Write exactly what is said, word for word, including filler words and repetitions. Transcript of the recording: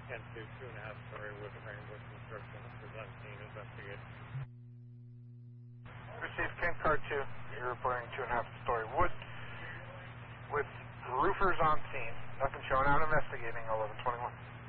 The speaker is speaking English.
ten two, two and a half story with Rainbow Construction is on scene investigated. Received Kent Car two. You're reporting two and a half story wood with roofers on scene. Nothing showing out investigating eleven twenty-one.